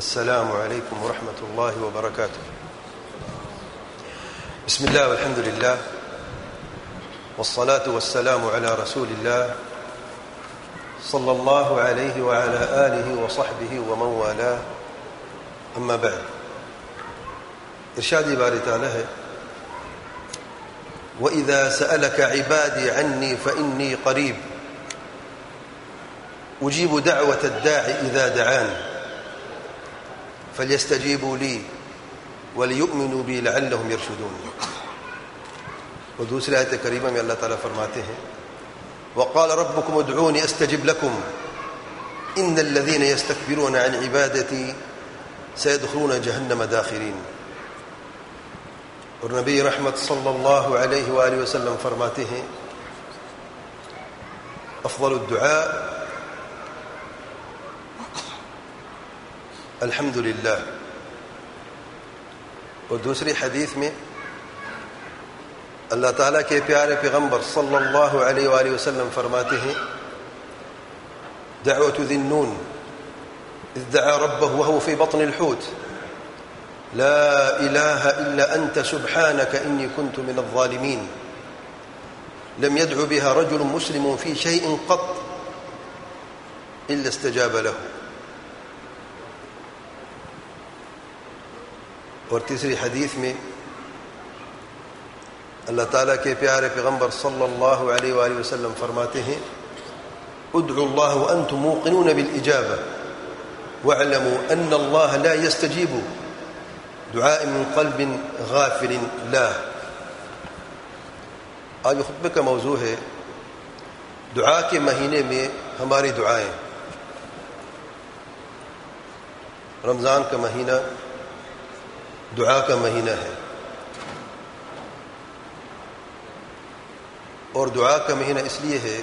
السلام عليكم ورحمة الله وبركاته. بسم الله والحمد لله والصلاة والسلام على رسول الله صلى الله عليه وعلى آله وصحبه ومن والاه. أما بعد، ارشادی باری تعالی ہے وَإِذَا سَأَلَكَ عِبَادِي عَنِّي فَإِنِّي قَرِيبٌ أُجِيبُ دَعْوَةَ الدَّاعِ إِذَا دَعَانِ فَلْيَسْتَجِيبُوا لِي وَلْيُؤْمِنُوا بِي لَعَلَّهُمْ يَرْشُدُونَ. اور دوسری آیت کریمہ میں اللہ تعالیٰ فرماتے ہیں وَقَالَ رَبُّكُمُ ادْعُونِي أَسْتَجِبْ لَكُمْ إِنَّ الَّذِينَ يَسْتَكْبِرُونَ عَنْ عِبَادَتِي سَيَدْخُلُونَ جَهَنَّمَ دَاخِرِينَ. اور نبی رحمت صلی اللہ علیہ وآلہ وسلم فرماتے ہیں افضل الدعاء الحمد للہ. اور دوسری حدیث میں اللہ تعالیٰ کے پیارے پیغمبر صلی اللہ علیہ وآلہ وسلم فرماتے ہیں دعوة ذی النون اذ دعا ربه وهو في بطن الحوت لا إله إلا أنت سبحانك إني كنت من الظالمين لم يدع بها رجل مسلم في شيء قط إلا استجاب له. اور تیسری حدیث میں اللہ تعالیٰ کے پیارے پیغمبر صلی اللہ علیہ وآلہ وسلم فرماتے ہیں ادعوا الله وأنتم موقنون بالإجابة واعلموا أن الله لا يستجيب دعاء من قلب غافل لا. آج خطبے کا موضوع ہے دعا کے مہینے میں ہماری دعائیں. رمضان کا مہینہ دعا کا مہینہ ہے اور دعا کا مہینہ اس لیے ہے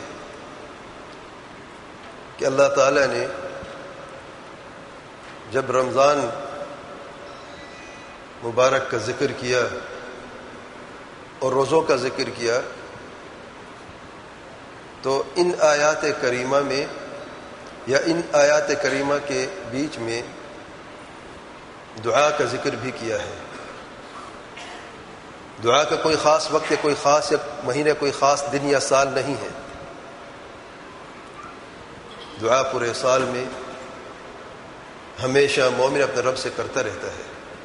کہ اللہ تعالیٰ نے جب رمضان مبارک کا ذکر کیا اور روزوں کا ذکر کیا تو ان آیات کریمہ میں یا ان آیات کریمہ کے بیچ میں دعا کا ذکر بھی کیا ہے. دعا کا کوئی خاص وقت یا کوئی خاص مہینہ کوئی خاص دن یا سال نہیں ہے. دعا پورے سال میں ہمیشہ مومن اپنے رب سے کرتا رہتا ہے.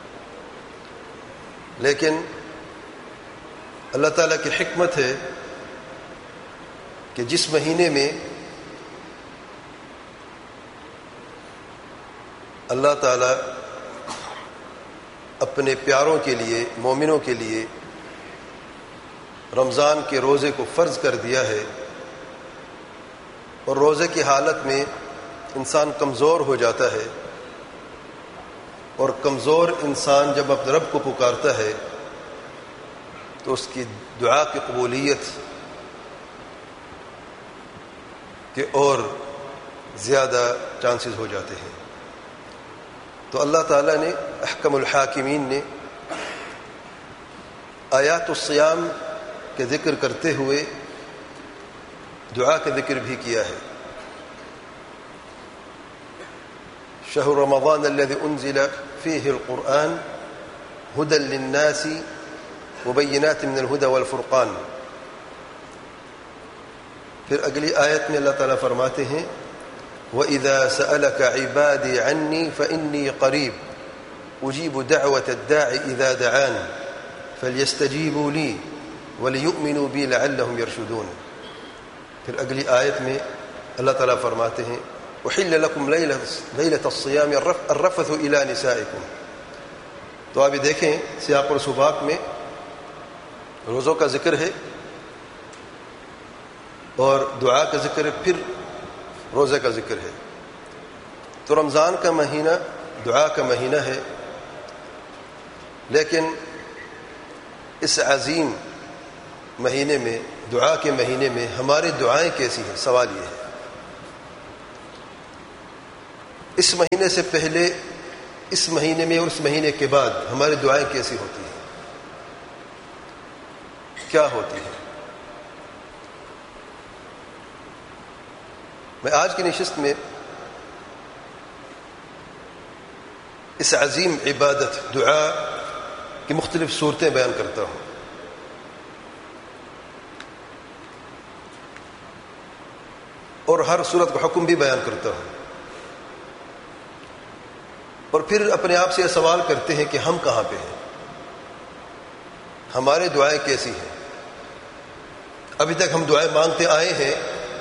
لیکن اللہ تعالیٰ کی حکمت ہے کہ جس مہینے میں اللہ تعالیٰ اپنے پیاروں کے لیے مومنوں کے لیے رمضان کے روزے کو فرض کر دیا ہے اور روزے کی حالت میں انسان کمزور ہو جاتا ہے اور کمزور انسان جب اپنے رب کو پکارتا ہے تو اس کی دعا کی قبولیت کے اور زیادہ چانسز ہو جاتے ہیں. تو اللہ تعالیٰ نے احکم الحاکمین نے آیات الصیام کے ذکر کرتے ہوئے دعا کا ذکر بھی کیا ہے. شہر رمضان الذي انزل فيه القرآن هدى للناس وبينات من الهدى والفرقان. پھر اگلی آیت میں اللہ تعالیٰ فرماتے ہیں وَإِذَا سَأَلَكَ عِبَادِي عَنِّي فَإِنِّي قَرِيبٌ أُجِيبُ دَعْوَةَ الدَّاعِ إِذَا دَعَانِ فَلْيَسْتَجِيبُوا لِي وَلِيُؤْمِنُوا بِي لَعَلَّهُمْ يَرْشُدُونَ. پھر اگلی آیت میں اللہ تعالیٰ فرماتے ہیں أُحِلَّ لَكُمْ لَيْلَةَ الصِّيَامِ الرَّفَثُ إِلَى نِسَائِكُمْ. تو آپ دیکھیں سیاق اور سباق میں روزوں کا ذکر ہے اور دعا کا ذکر ہے پھر روزے کا ذکر ہے. تو رمضان کا مہینہ دعا کا مہینہ ہے لیکن اس عظیم مہینے میں دعا کے مہینے میں ہماری دعائیں کیسی ہیں سوال یہ ہے. اس مہینے سے پہلے اس مہینے میں اور اس مہینے کے بعد ہماری دعائیں کیسی ہوتی ہیں کیا ہوتی ہیں. میں آج کی نشست میں اس عظیم عبادت دعا کی مختلف صورتیں بیان کرتا ہوں. اور ہر صورت کا حکم بھی بیان کرتا ہوں. اور پھر اپنے آپ سے یہ سوال کرتے ہیں کہ ہم کہاں پہ ہیں, ہماری دعائیں کیسی ہیں. ابھی تک ہم دعائیں مانگتے آئے ہیں,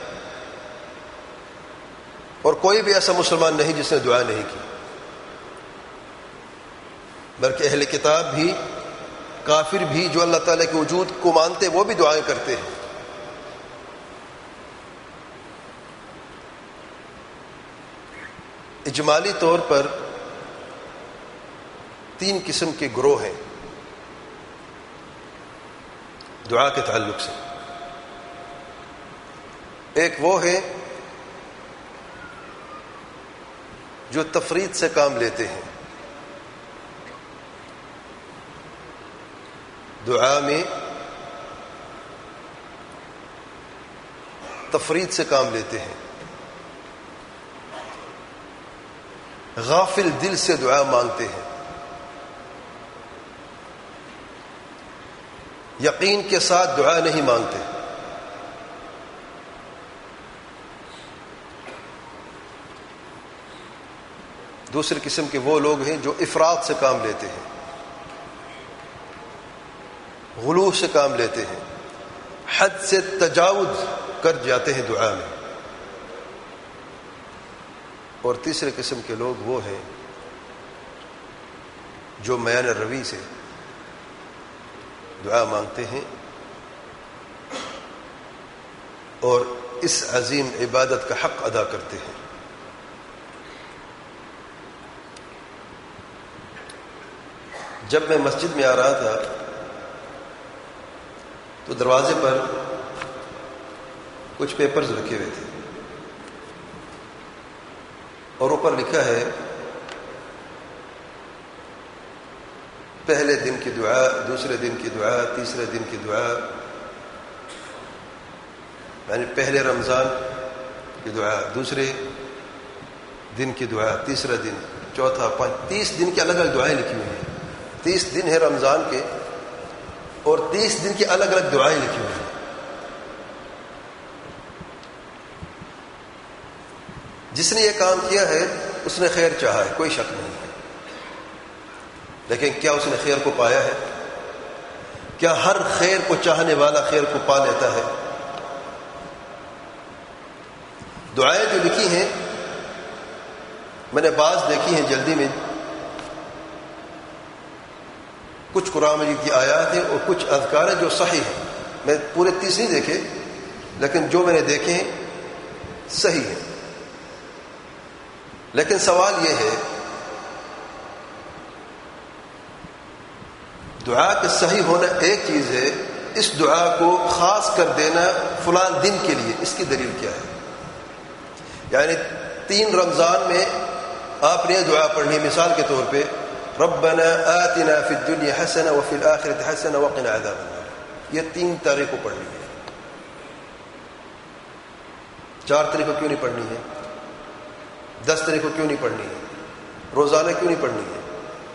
اور کوئی بھی ایسا مسلمان نہیں جس نے دعا نہیں کی, بلکہ اہل کتاب بھی, کافر بھی جو اللہ تعالیٰ کے وجود کو مانتے وہ بھی دعائیں کرتے ہیں. اجمالی طور پر 3 قسم کے گروہ ہیں دعا کے تعلق سے. ایک وہ ہے جو تفرید سے کام لیتے ہیں, دعا میں تفرید سے کام لیتے ہیں, غافل دل سے دعا مانگتے ہیں, یقین کے ساتھ دعا نہیں مانگتے. دوسری قسم کے وہ لوگ ہیں جو افراط سے کام لیتے ہیں, غلو سے کام لیتے ہیں, حد سے تجاوز کر جاتے ہیں دعا میں. اور تیسرے قسم کے لوگ وہ ہیں جو میان روی سے دعا مانگتے ہیں اور اس عظیم عبادت کا حق ادا کرتے ہیں. جب میں مسجد میں آ رہا تھا تو دروازے پر کچھ پیپرز رکھے ہوئے تھے اور اوپر لکھا ہے پہلے دن کی دعا, دوسرے دن کی دعا, تیسرے دن کی دعا, یعنی پہلے رمضان کی دعا, دوسرے دن کی دعا, تیسرا دن, چوتھا, 30 دن کی الگ الگ دعائیں لکھی ہوئی ہیں. 30 دن ہے رمضان کے اور 30 دن کی الگ الگ دعائیں لکھی ہوئی ہیں. جس نے یہ کام کیا ہے اس نے خیر چاہا ہے, کوئی شک نہیں ہے, لیکن کیا اس نے خیر کو پایا ہے؟ کیا ہر خیر کو چاہنے والا خیر کو پا لیتا ہے؟ دعائیں جو لکھی ہیں میں نے بعض دیکھی ہیں جلدی میں, کچھ قرآن مجید کی آیات ہیں اور کچھ اذکار ہیں جو صحیح ہیں. میں پورے 30 نہیں دیکھے, لیکن جو میں نے دیکھے ہیں صحیح ہیں. لیکن سوال یہ ہے دعا کے صحیح ہونا ایک چیز ہے, اس دعا کو خاص کر دینا فلان دن کے لیے, اس کی دلیل کیا ہے؟ یعنی 3 رمضان میں آپ نے دعا پڑھنی, مثال کے طور پہ ربنا آتنا فی الدنیا حسنہ وفی الآخرۃ حسنہ وقنا عذاب النار, یہ 3 تاریخ کو پڑھنی ہے. 4 تاریخ کو کیوں نہیں پڑھنی ہے؟ 10 تاریخ کو کیوں نہیں پڑھنی ہے؟ روزانہ کیوں نہیں پڑھنی ہے؟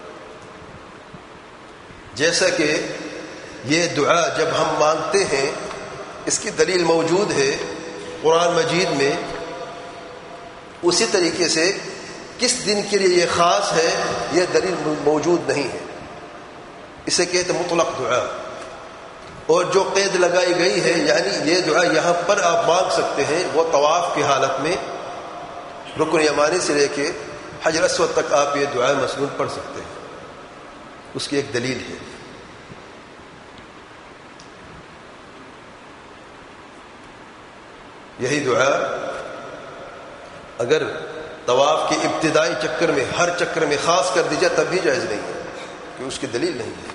جیسا کہ یہ دعا جب ہم مانگتے ہیں اس کی دلیل موجود ہے قرآن مجید میں, اسی طریقے سے کس دن کے لیے یہ خاص ہے یہ دلیل موجود نہیں ہے. اسے کہتے مطلق دعا. اور جو قید لگائی گئی ہے یعنی یہ دعا یہاں پر آپ مانگ سکتے ہیں, وہ طواف کی حالت میں رکن یمانی سے لے کے حجر اسود تک آپ یہ دعا مسنون پڑھ سکتے ہیں, اس کی ایک دلیل ہے. یہی دعا اگر طواف کے ابتدائی چکر میں ہر چکر میں خاص کر دی جائے تب بھی جائز نہیں ہے, کیونکہ اس کی دلیل نہیں ہے.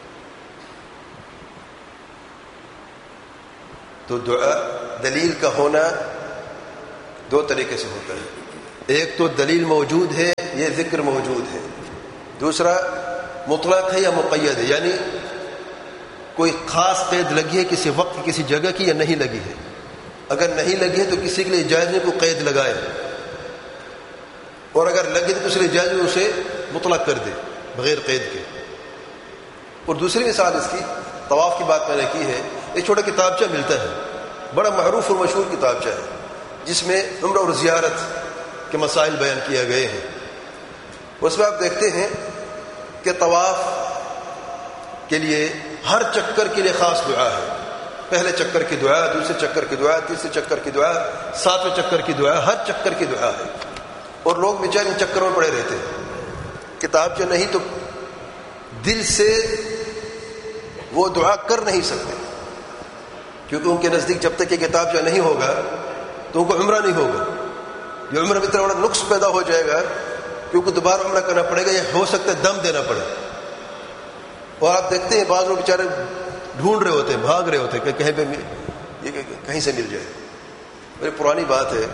تو دعا دلیل کا ہونا 2 طریقے سے ہوتا ہے. ایک تو دلیل موجود ہے, یہ ذکر موجود ہے. دوسرا مطلق ہے یا مقید ہے, یعنی کوئی خاص قید لگی ہے کسی وقت کسی جگہ کی یا نہیں لگی ہے. اگر نہیں لگی ہے تو کسی کے لیے جائز نہیں کو قید لگائے, اور اگر لگی تو اس لیے جائز اسے مطلق کر دے بغیر قید کے. اور دوسری مثال اس کی طواف کی بات میں نے کی ہے. ایک چھوٹا کتابچہ ملتا ہے, بڑا معروف اور مشہور کتابچہ ہے, جس میں عمرہ اور زیارت کے مسائل بیان کیے گئے ہیں. اس میں آپ دیکھتے ہیں کہ طواف کے لیے ہر چکر کے لیے خاص دعا ہے. پہلے چکر کی دعا, دوسرے چکر کی دعا, تیسرے چکر کی دعا, ساتویں چکر کی دعا, ہر چکر کی دعا ہے. اور لوگ بیچارے ان چکروں میں پڑے رہتے ہیں. کتابچہ نہیں تو دل سے وہ دعا کر نہیں سکتے, کیونکہ ان کے نزدیک جب تک یہ کتابچہ نہیں ہوگا تو ان کو عمرہ نہیں ہوگا. یہ عمرہ میں اتنا بڑا نقص پیدا ہو جائے گا کیونکہ دوبارہ عمرہ کرنا پڑے گا, یہ ہو سکتا ہے دم دینا پڑے. اور آپ دیکھتے ہیں بعض لوگ بیچارے ڈھونڈ رہے ہوتے ہیں, بھاگ رہے ہوتے ہیں کہ کہیں پہ یہ کہیں سے مل جائے. میری پرانی بات ہے,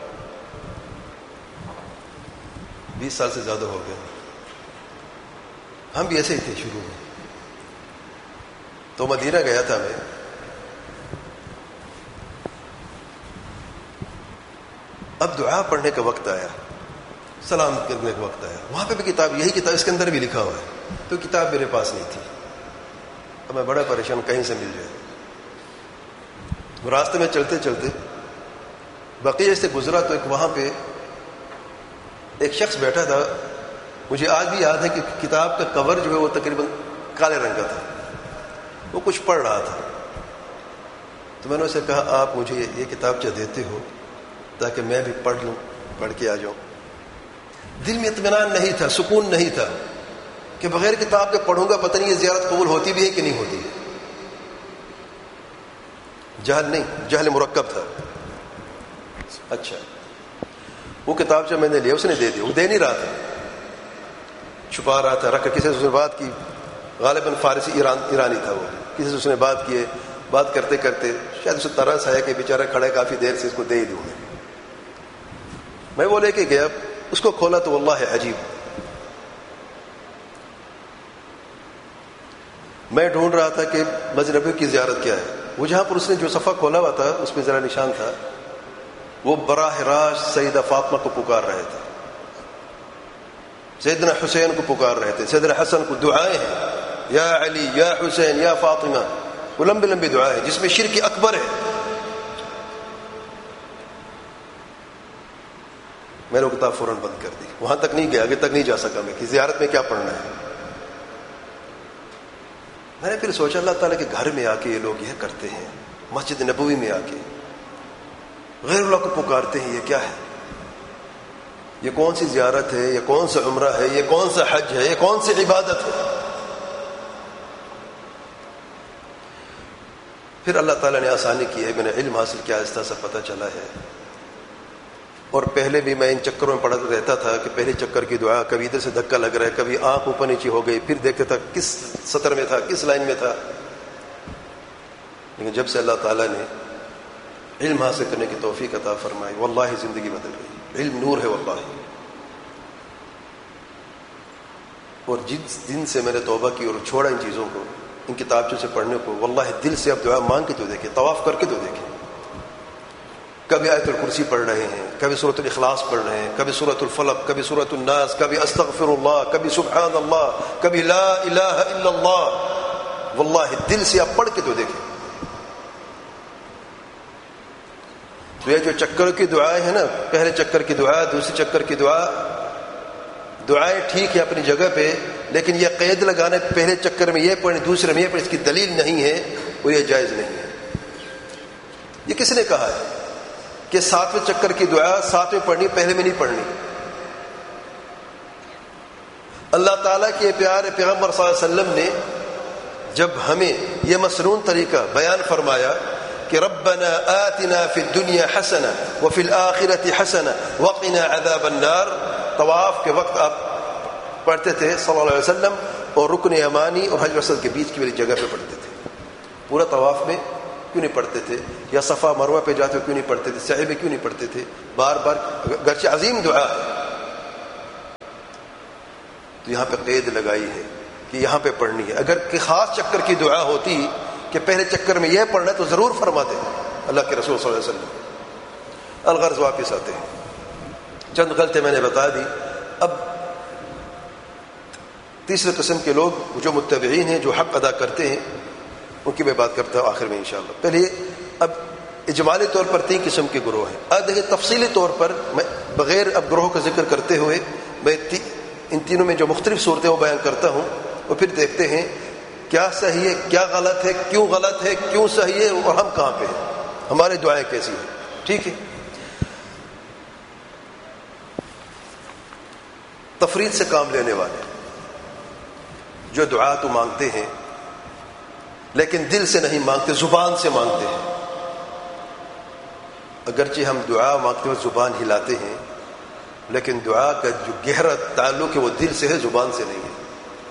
20 سال سے زیادہ ہو گیا. ہم بھی ایسے ہی تھے شروع میں. تو مدینہ گیا تھا میں, اب دعا پڑھنے کا وقت آیا, سلام کرنے کا وقت آیا. وہاں پہ بھی کتاب, یہی کتاب اس کے اندر بھی لکھا ہوا ہے, تو کتاب میرے پاس نہیں تھی. اب میں بڑا پریشان, کہیں سے مل جائے. راستے میں چلتے چلتے بقیہ سے گزرا تو ایک وہاں پہ ایک شخص بیٹھا تھا. مجھے آج بھی یاد ہے کہ کتاب کا کور جو ہے وہ تقریباً کالے رنگ کا تھا. وہ کچھ پڑھ رہا تھا. تو میں نے اسے کہا, آپ مجھے یہ کتابچہ دیتے ہو تاکہ میں بھی پڑھ لوں, پڑھ کے آ جاؤں. دل میں اطمینان نہیں تھا, سکون نہیں تھا کہ بغیر کتاب کے پڑھوں گا, پتہ نہیں یہ زیارت قبول ہوتی بھی ہے کہ نہیں ہوتی ہے. جہل نہیں, جہل مرکب تھا. اچھا, وہ کتابچہ میں نے لیا, اس نے دے دیا. وہ دے نہیں رہا تھا, چھپا رہا تھا, رکھ کر کسی سے اس نے بات کی. غالباً فارسی ایرانی تھا وہ. کسی سے اس نے بات کی, بات کرتے کرتے شاید اسے ترس آیا کہ بیچارہ کھڑا ہے کافی دیر سے, اس کو دے ہی دوں. میں وہ لے کے گیا, اس کو کھولا تو واللہ عجیب. میں ڈھونڈ رہا تھا کہ مسجد نبوی کی زیارت کیا ہے. وہ جہاں پر اس نے جو صفحہ کھولا ہوا تھا اس میں ذرا نشان تھا, وہ براہ راست سیدہ فاطمہ کو پکار رہے تھے, سیدنا حسین کو پکار رہے تھے, سیدنا حسن کو. دعائیں ہیں, یا علی, یا حسین, یا فاطمہ, وہ لمبی لمبی دعائیں جس میں شرک اکبر ہے. میں نے وہ کتاب فوراً بند کر دی. وہاں تک نہیں گیا, آگے تک نہیں جا سکا میں کہ زیارت میں کیا پڑھنا ہے. میں نے پھر سوچا اللہ تعالیٰ کے گھر میں آ کے یہ لوگ یہ کرتے ہیں, مسجد نبوی میں آ کے غیر اللہ کو پکارتے ہیں. یہ کیا ہے؟ یہ کون سی زیارت ہے؟ یہ کون سا عمرہ ہے؟ یہ کون سا حج ہے؟ یہ کون سی عبادت ہے؟ پھر اللہ تعالیٰ نے آسانی کی ہے, میں نے علم حاصل کیا, آہستہ سے پتہ چلا ہے. اور پہلے بھی میں ان چکروں میں پڑا رہتا تھا کہ پہلے چکر کی دعا کبھی ادھر سے دھکا لگ رہا ہے, کبھی آنکھ اوپر نیچے ہو گئی, پھر دیکھتا تھا کس سطر میں تھا, کس لائن میں تھا. لیکن جب سے اللہ تعالیٰ نے علم حاصل کرنے کی توفیق عطا فرمائی, واللہ زندگی بدل گئی. علم نور ہے واللہ. اور جس دن سے میں نے توبہ کی اور چھوڑا ان چیزوں کو, ان کتابچوں سے پڑھنے کو, واللہ دل سے اب دعا مانگ کے تو دیکھیں, طواف کر کے تو دیکھیں. کبھی آیت الکرسی پڑھ رہے ہیں, کبھی سورۃ الاخلاص پڑھ رہے ہیں, کبھی سورۃ الفلق, کبھی سورۃ الناس, کبھی استغفر اللہ, کبھی سبحان اللہ, کبھی لا الہ الا اللہ. واللہ دل سے آپ پڑھ کے تو دیکھیں. تو یہ جو چکر کی دعائیں ہیں نا, پہلے چکر کی دعا, دوسرے چکر کی دعا, دعائیں ٹھیک ہے اپنی جگہ پہ, لیکن یہ قید لگانا پہلے چکر میں یہ پڑھیں دوسرے میں یہ پڑھیں, اس کی دلیل نہیں ہے اور یہ جائز نہیں ہے. یہ کس نے کہا ہے کہ 7ویں چکر کی دعا 7ویں پڑھنی, پہلے میں نہیں پڑھنی؟ اللہ تعالیٰ کے پیارے پیغمبر صلی اللہ علیہ وسلم نے جب ہمیں یہ مسنون طریقہ بیان فرمایا کہ ربنا آتنا فی الدنیا حسنہ وفی الآخرۃ حسنہ وقنا عذاب النار, طواف کے وقت آپ پڑھتے تھے صلی اللہ علیہ وسلم, اور رکن یمانی اور حجر اسود کے بیچ کی والی جگہ پہ پڑھتے تھے. پورا طواف میں کیوں نہیں پڑھتے تھے؟ یا صفا مروہ پہ جاتے ہوئے کیوں نہیں پڑھتے تھے؟ سعی میں کیوں نہیں پڑھتے تھے؟ بار بار, گرچہ عظیم دعا ہے, تو یہاں پہ قید لگائی ہے کہ یہاں پہ پڑھنی ہے. اگر کہ خاص چکر کی دعا ہوتی کہ پہلے چکر میں یہ پڑھنا ہے تو ضرور فرماتے اللہ کے رسول صلی اللہ علیہ وسلم. الغرض واپس آتے ہیں, چند غلطی میں نے بتا دی. اب تیسرے قسم کے لوگ جو متبعین ہیں، جو حق ادا کرتے ہیں، ان کی میں بات کرتا ہوں آخر میں انشاءاللہ. پہلے اب اجمالی طور پر 3 قسم کے گروہ ہیں. اب دیکھیں تفصیلی طور پر میں بغیر اب گروہ کا ذکر کرتے ہوئے میں ان تینوں میں جو مختلف صورتیں وہ بیان کرتا ہوں، اور پھر دیکھتے ہیں کیا صحیح ہے، کیا غلط ہے، کیوں غلط ہے، کیوں صحیح ہے، اور ہم کہاں پہ ہیں، ہماری دعائیں کیسی ہیں. ٹھیک ہے. تفرید سے کام لینے والے جو دعا تو مانگتے ہیں لیکن دل سے نہیں مانگتے، زبان سے مانگتے ہیں. اگرچہ ہم دعا مانگتے ہوئے زبان ہلاتے ہیں، لیکن دعا کا جو گہرا تعلق ہے وہ دل سے ہے، زبان سے نہیں ہے.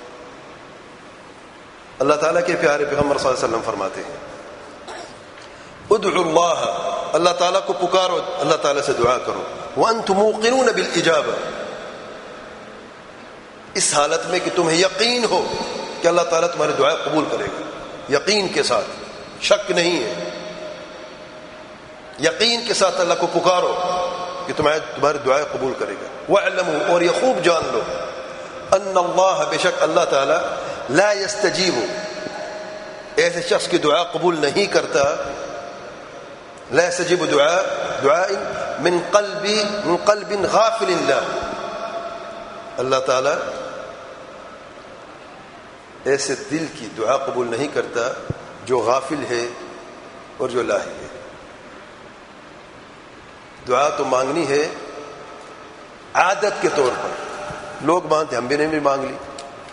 اللہ تعالیٰ کے پیارے پیغمبر صلی اللہ علیہ وسلم فرماتے ہیں ادعوا اللہ، اللہ تعالیٰ کو پکارو، اللہ تعالیٰ سے دعا کرو، وانتم موقنون بالاجابہ، اس حالت میں کہ تمہیں یقین ہو کہ اللہ تعالیٰ تمہاری دعا قبول کرے گا. یقین کے ساتھ، شک نہیں ہے، یقین کے ساتھ اللہ کو پکارو کہ تمہاری دعائیں قبول کرے گا. وَاعْلَمُوا، اور یہ خوب جان لو، ان اللہ، بے شک اللہ تعالی، لا یستجیب، ایسے شخص کی دعا قبول نہیں کرتا. لا یستجیب دعاء من قلب غافل اللہ، اللہ تعالی ایسے دل کی دعا قبول نہیں کرتا جو غافل ہے اور جو لاہی ہے. دعا تو مانگنی ہے عادت کے طور پر، لوگ مانگتے، ہم بھی نے بھی مانگ لی.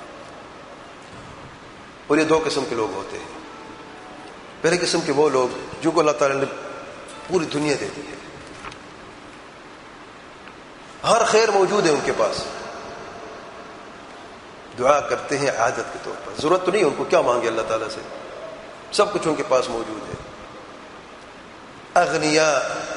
اور یہ 2 قسم کے لوگ ہوتے ہیں. پہلے قسم کے وہ لوگ جو کو اللہ تعالیٰ نے پوری دنیا دے دی ہے، ہر خیر موجود ہے ان کے پاس، دعا کرتے ہیں عادت کے طور پر. ضرورت تو نہیں ان کو کیا مانگے اللہ تعالیٰ سے، سب کچھ ان کے پاس موجود ہے. اغنیاء،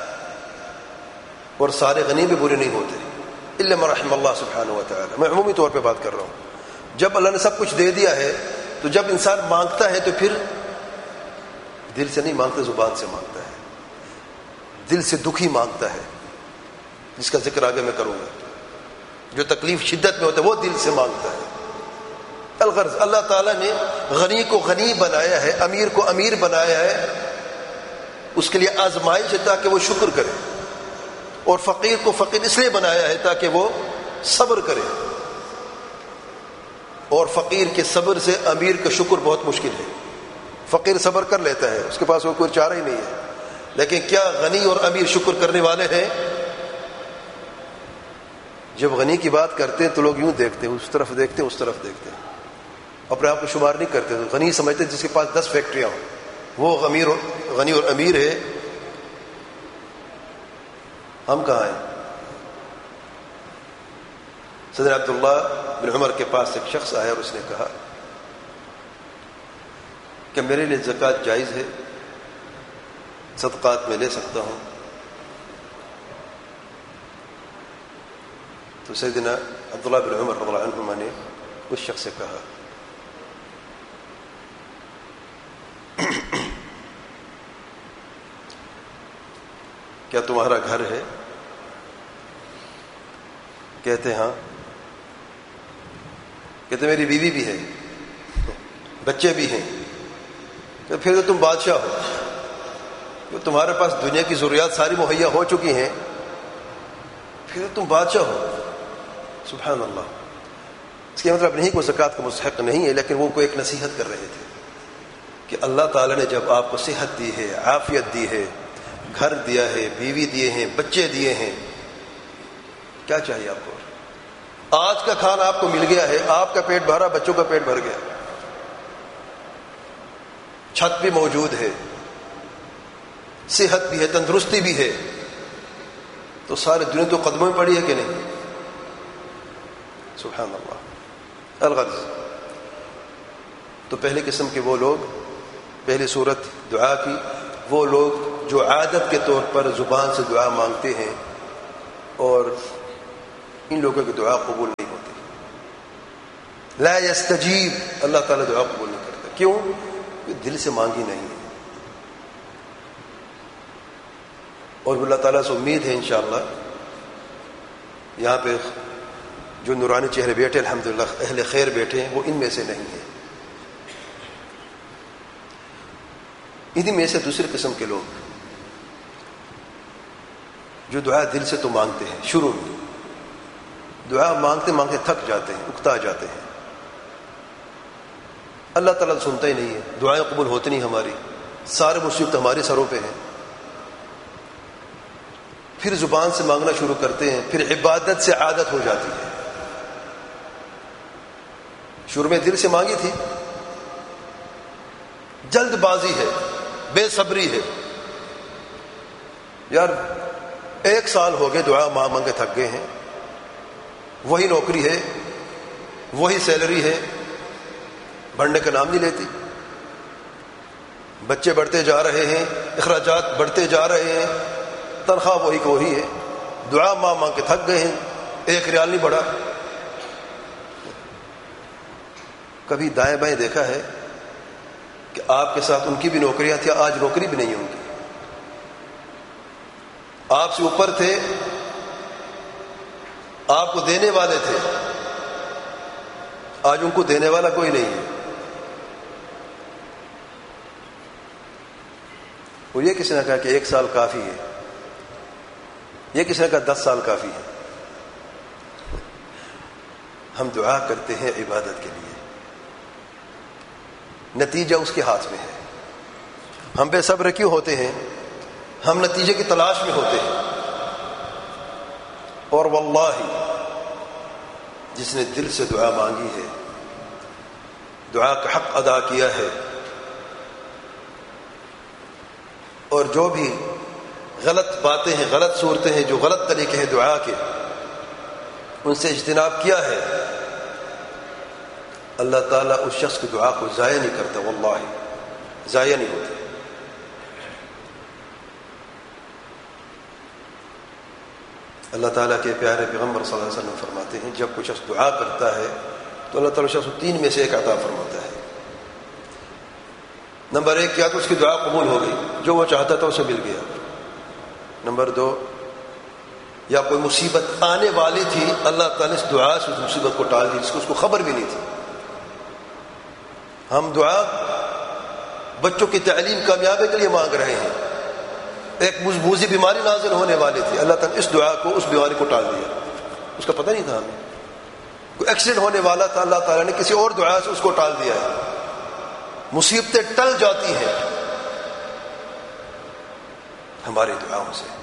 اور سارے غنی بھی برے نہیں ہوتے، الا من رحم اللہ سبحانہ و تعالی. میں عمومی طور پہ بات کر رہا ہوں. جب اللہ نے سب کچھ دے دیا ہے تو جب انسان مانگتا ہے تو پھر دل سے نہیں مانگتا، زبان سے مانگتا ہے، دل سے دکھی مانگتا ہے، جس کا ذکر آگے میں کروں گا. جو تکلیف شدت میں ہوتا ہے وہ دل سے مانگتا ہے. الغرض اللہ تعالیٰ نے غنی کو غنی بنایا ہے، امیر کو امیر بنایا ہے، اس کے لیے آزمائش ہے تاکہ وہ شکر کرے، اور فقیر کو فقیر اس لیے بنایا ہے تاکہ وہ صبر کرے. اور فقیر کے صبر سے امیر کا شکر بہت مشکل ہے. فقیر صبر کر لیتا ہے، اس کے پاس وہ کوئی چارہ ہی نہیں ہے، لیکن کیا غنی اور امیر شکر کرنے والے ہیں؟ جب غنی کی بات کرتے ہیں تو لوگ یوں دیکھتے ہیں، اس طرف دیکھتے ہیں، اس طرف دیکھتے ہیں، اپنے آپ کو شمار نہیں کرتے. غنی سمجھتے جس کے پاس 10 فیکٹریاں ہوں، وہ غنی اور امیر ہے. ہم کہاں ہیں؟ صدر عبداللہ بن عمر کے پاس ایک شخص آیا اور اس نے کہا کہ میرے لیے زکوٰۃ جائز ہے، صدقات میں لے سکتا ہوں؟ تو سیدنا عبداللہ بن عمر رضی اللہ عنہما نے اس شخص سے کہا کیا تمہارا گھر ہے؟ کہتے ہاں. کہتے میری بیوی بھی ہے، بچے بھی ہیں. کہ پھر تو تم بادشاہ ہو، کہ تمہارے پاس دنیا کی ضروریات ساری مہیا ہو چکی ہیں، پھر تم بادشاہ ہو. سبحان اللہ. اس کا مطلب نہیں کہ وہ زکوٰۃ کا مستحق نہیں ہے، لیکن وہ کو ایک نصیحت کر رہے تھے کہ اللہ تعالیٰ نے جب آپ کو صحت دی ہے، عافیت دی ہے، گھر دیا ہے، بیوی دیے ہیں، بچے دیے ہیں، کیا چاہیے آپ کو؟ آج کا کھانا آپ کو مل گیا ہے، آپ کا پیٹ بھرا، بچوں کا پیٹ بھر گیا، چھت بھی موجود ہے، صحت بھی ہے، تندرستی بھی ہے، تو ساری دنیا تو قدموں میں پڑی ہے کہ نہیں؟ سبحان اللہ. الغرض تو پہلے قسم کے وہ لوگ، پہلی صورت دعا کی، وہ لوگ جو عادت کے طور پر زبان سے دعا مانگتے ہیں، اور ان لوگوں کی دعا قبول نہیں ہوتی. لا یستجیب، اللہ تعالیٰ دعا قبول نہیں کرتا. کیوں؟ کہ دل سے مانگی نہیں ہے. اور اللہ تعالیٰ سے امید ہے انشاءاللہ. یہاں پہ جو نورانی چہرے بیٹھے الحمدللہ اہل خیر بیٹھے ہیں وہ ان میں سے نہیں ہیں. انہی میں سے دوسری قسم کے لوگ جو دعا دل سے تو مانگتے ہیں، شروع میں دعا مانگتے مانگتے تھک جاتے ہیں، اکتا جاتے ہیں، اللہ تعالیٰ سنتا ہی نہیں ہے، دعائیں قبول ہوتی نہیں ہماری، سارے مصیبت ہمارے سروں پہ ہیں. پھر زبان سے مانگنا شروع کرتے ہیں، پھر عبادت سے عادت ہو جاتی ہے. شروع میں دل سے مانگی تھی، جلد بازی ہے، بے صبری ہے، یار 1 سال ہو گئے دعا مانگ کے تھک گئے ہیں، وہی نوکری ہے، وہی سیلری ہے، بڑھنے کا نام نہیں لیتی، بچے بڑھتے جا رہے ہیں، اخراجات بڑھتے جا رہے ہیں، تنخواہ وہی کو وہی ہے، دعا مانگ کے تھک گئے ہیں، 1 ریال نہیں بڑھا. کبھی دائیں بائیں دیکھا ہے کہ آپ کے ساتھ ان کی بھی نوکریاں تھیں، آج نوکری بھی نہیں ہوں گی؟ آپ سے اوپر تھے، آپ کو دینے والے تھے، آج ان کو دینے والا کوئی نہیں ہے. اور یہ کسی نے کہا کہ 1 سال کافی ہے، یہ کسی نے کہا 10 سال کافی ہے. ہم دعا کرتے ہیں عبادت کے لیے، نتیجہ اس کے ہاتھ میں ہے. ہم بے صبر کیوں ہوتے ہیں؟ ہم نتیجے کی تلاش میں ہوتے ہیں. اور واللہ جس نے دل سے دعا مانگی ہے، دعا کا حق ادا کیا ہے، اور جو بھی غلط باتیں ہیں، غلط صورتیں ہیں، جو غلط طریقے ہیں دعا کے، ان سے اجتناب کیا ہے، اللہ تعالیٰ اس شخص کی دعا کو ضائع نہیں کرتا. واللہ ضائع نہیں ہوتی. اللہ تعالیٰ کے پیارے پیغمبر صلی اللہ علیہ وسلم فرماتے ہیں جب کوئی شخص دعا کرتا ہے تو اللہ تعالیٰ شخص کو 3 میں سے 1 عطا فرماتا ہے. نمبر 1، کیا تو اس کی دعا قبول ہو گئی، جو وہ چاہتا تھا اسے مل گیا. نمبر 2، یا کوئی مصیبت آنے والی تھی، اللہ تعالیٰ نے اس دعا سے اس مصیبت کو ٹال دی جس کو اس کو خبر بھی نہیں تھی. ہم دعا بچوں کی تعلیم کامیابی کے لیے مانگ رہے ہیں، ایک مضبوطی بیماری نازل ہونے والی تھی، اللہ تعالیٰ نے اس دعا کو اس بیماری کو ٹال دیا، اس کا پتہ نہیں تھا ہمیں. کوئی ایکسیڈنٹ ہونے والا تھا، اللہ تعالیٰ نے کسی اور دعا سے اس کو ٹال دیا ہے. مصیبتیں ٹل جاتی ہیں ہماری دعاؤں سے.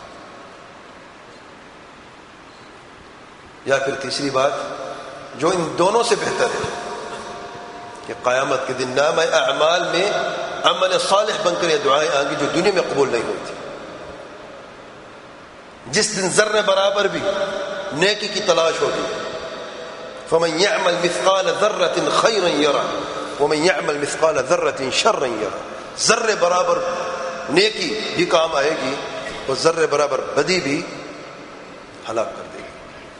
یا پھر تیسری بات جو ان دونوں سے بہتر ہے کہ قیامت کے دن نامہ اعمال میں عمل صالح بن کر یہ دعائیں آئیں گی جو دنیا میں قبول نہیں ہوئی تھی. جس دن ذرے برابر بھی نیکی کی تلاش ہوگی، فمن يعمل مثقال ذرة خيرا يره ومن يعمل مثقال ذرة شرا يره. ذرے برابر نیکی بھی کام آئے گی اور ذرے برابر بدی بھی ہلاک کر دے گی.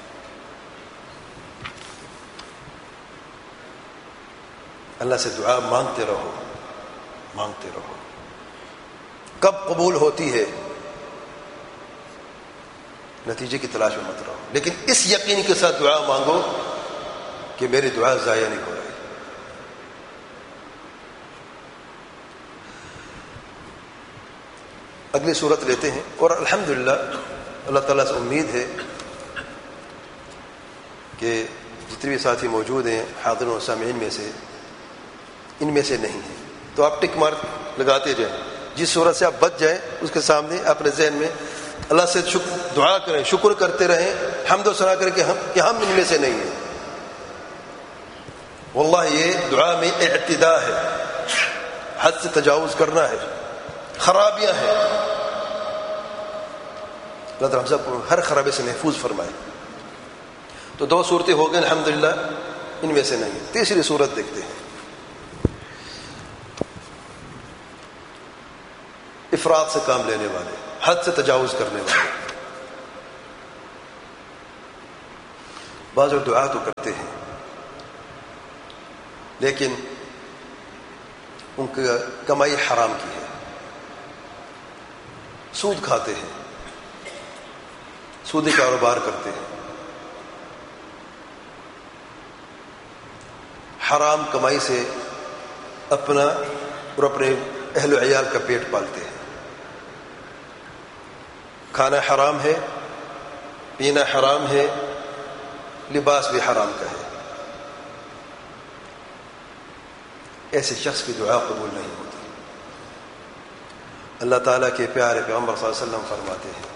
اللہ سے دعا مانگتے رہو، مانگتے رہو. کب قبول ہوتی ہے نتیجے کی تلاش میں مت رہو، لیکن اس یقین کے ساتھ دعا مانگو کہ میری دعا ضائع نہیں ہو رہی. اگلی صورت لیتے ہیں، اور الحمدللہ اللہ تعالیٰ سے امید ہے کہ جتنے بھی ساتھی موجود ہیں حاضرین و سامعین میں سے ان میں سے نہیں ہیں، تو آپ ٹک مارک لگاتے جائیں. جس صورت سے آپ بچ جائیں اس کے سامنے اپنے ذہن میں اللہ سے دعا کریں، شکر کرتے رہیں، حمد و ثنا کریں کہ ہم ان میں سے نہیں ہیں. واللہ یہ دعا میں اعتداء ہے، حد سے تجاوز کرنا ہے، خرابیاں ہیں. اللہ تعالیٰ ہم سب کو ہر خرابے سے محفوظ فرمائے. تو 2 صورتیں ہو گئیں الحمدللہ، ان میں سے نہیں. تیسری صورت دیکھتے ہیں، افراد سے کام لینے والے، حد سے تجاوز کرنے والے. بعض لوگ دعا تو کرتے ہیں لیکن ان کی کمائی حرام کی ہے، سود کھاتے ہیں، سودی کاروبار کرتے ہیں. حرام کمائی سے اپنا اور اپنے اہل و عیال کا پیٹ پالتے ہیں. کھانا حرام ہے، پینا حرام ہے، لباس بھی حرام کا ہے. ایسے شخص کی دعا قبول نہیں ہوتی. اللہ تعالیٰ کے پیارے پیغمبر صلی اللہ علیہ وسلم فرماتے ہیں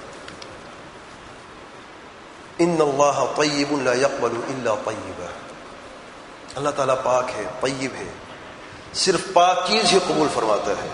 ان اللہ طیب لا يقبل الا طیبا. اللہ تعالیٰ پاک ہے، طیب ہے، صرف پاک چیز ہی قبول فرماتا ہے.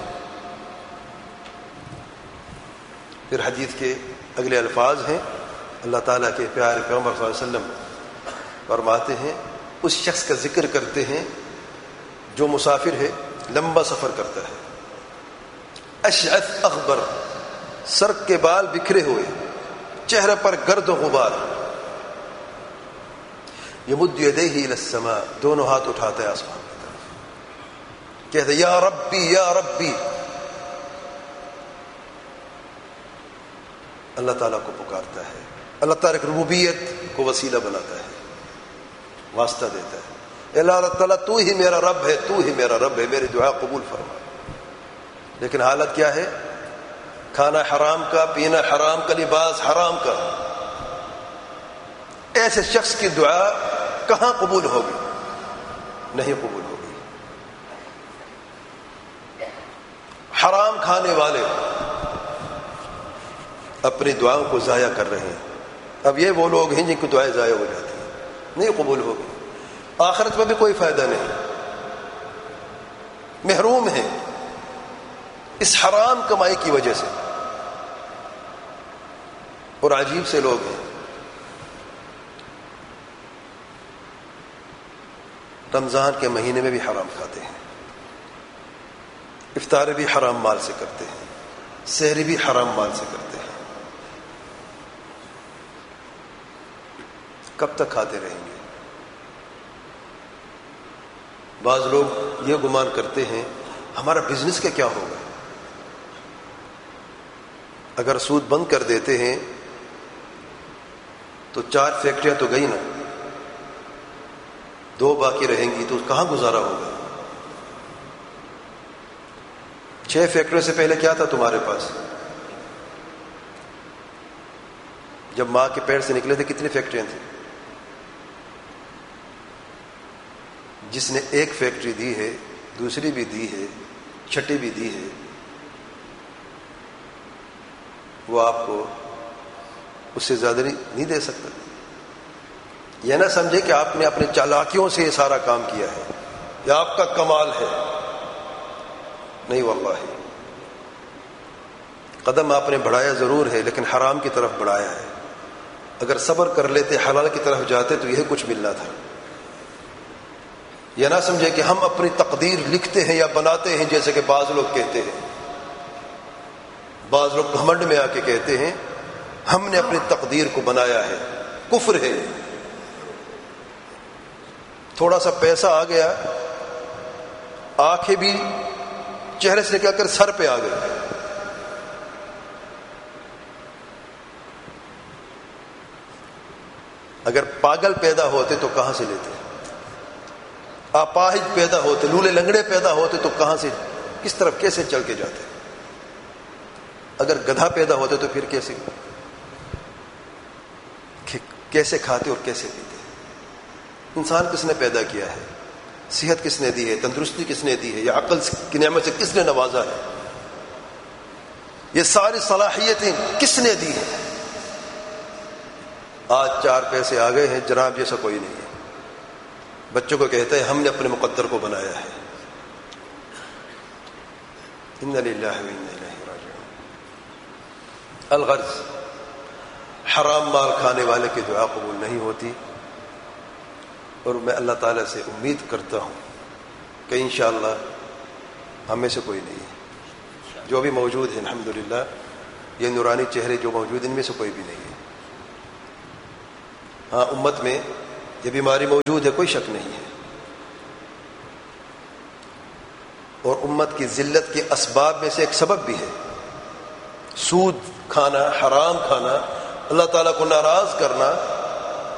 پھر حدیث کے اگلے الفاظ ہیں، اللہ تعالیٰ کے پیارے پیغمبر صلی اللہ علیہ وسلم فرماتے ہیں اس شخص کا ذکر کرتے ہیں جو مسافر ہے، لمبا سفر کرتا ہے، اشعث اغبر، سر کے بال بکھرے ہوئے، چہرے پر گرد و غبار، یمد یدیہ الی السماء، دونوں ہاتھ اٹھاتا ہے آسمان کی طرف، کہتا ہے یا ربی یا ربی. اللہ تعالیٰ کو پکارتا ہے، اللہ تعالیٰ کی ربوبیت کو وسیلہ بناتا ہے، واسطہ دیتا ہے، اللہ تعالیٰ تو ہی میرا رب ہے، تو ہی میرا رب ہے، میری دعا قبول فرما. لیکن حالت کیا ہے؟ کھانا حرام کا، پینا حرام کا، لباس حرام کا. ایسے شخص کی دعا کہاں قبول ہوگی؟ نہیں قبول ہوگی. حرام کھانے والے اپنی دعاؤں کو ضائع کر رہے ہیں. اب یہ وہ لوگ ہیں جن کی دعائیں ضائع ہو جاتی ہیں، نہیں قبول ہوگی. آخرت میں بھی کوئی فائدہ نہیں، محروم ہیں اس حرام کمائی کی وجہ سے. اور عجیب سے لوگ ہیں، رمضان کے مہینے میں بھی حرام کھاتے ہیں، افطار بھی حرام مال سے کرتے ہیں، سحری بھی حرام مال سے کرتے ہیں. کب تک کھاتے رہیں گے؟ بعض لوگ یہ گمان کرتے ہیں ہمارا بزنس کا کیا ہوگا؟ اگر سود بند کر دیتے ہیں تو 4 فیکٹریاں تو گئی نا، 2 باقی رہیں گی تو کہاں گزارا ہوگا؟ 6 فیکٹریوں سے پہلے کیا تھا تمہارے پاس؟ جب ماں کے پیٹ سے نکلے تھے کتنی فیکٹریاں تھیں؟ جس نے 1 فیکٹری دی ہے، دوسری بھی دی ہے، چھٹی بھی دی ہے، وہ آپ کو اس سے زیادہ نہیں دے سکتا. یہ نہ سمجھے کہ آپ نے اپنے چالاکیوں سے یہ سارا کام کیا ہے یا آپ کا کمال ہے. نہیں واللہ، قدم آپ نے بڑھایا ضرور ہے لیکن حرام کی طرف بڑھایا ہے. اگر صبر کر لیتے، حلال کی طرف جاتے تو یہ کچھ ملنا تھا. یہ نہ سمجھے کہ ہم اپنی تقدیر لکھتے ہیں یا بناتے ہیں، جیسے کہ بعض لوگ کہتے ہیں. بعض لوگ گھمنڈ میں آ کے کہتے ہیں ہم نے اپنی تقدیر کو بنایا ہے. کفر ہے. تھوڑا سا پیسہ آ گیا، آنکھیں بھی چہرے سے نکل کر سر پہ آ گئی. اگر پاگل پیدا ہوتے تو کہاں سے لیتے؟ اپاہج پیدا ہوتے، لولے لنگڑے پیدا ہوتے تو کہاں سے، کس طرف، کیسے چل کے جاتے؟ اگر گدھا پیدا ہوتے تو پھر کیسے کھاتے اور کیسے پیتے؟ انسان کس نے پیدا کیا ہے؟ صحت کس نے دی ہے؟ تندرستی کس نے دی ہے؟ یا عقل کی نعمت سے کس نے نوازا ہے؟ یہ ساری صلاحیتیں کس نے دی ہیں؟ آج 4 پیسے آ گئے ہیں، جناب جیسا کوئی نہیں ہے. بچوں کو کہتا ہے ہم نے اپنے مقدر کو بنایا ہے. انا للہ و انا الیہ راجعون. الغرض، حرام مال کھانے والے کی دعا قبول نہیں ہوتی. اور میں اللہ تعالیٰ سے امید کرتا ہوں کہ انشاءاللہ ہم میں سے کوئی نہیں ہے، جو بھی موجود ہے الحمدللہ، یہ نورانی چہرے جو موجود ان میں سے کوئی بھی نہیں ہے. ہاں، امت میں یہ بیماری موجود ہے، کوئی شک نہیں ہے، اور امت کی ذلت کے اسباب میں سے ایک سبب بھی ہے. سود کھانا، حرام کھانا، اللہ تعالیٰ کو ناراض کرنا،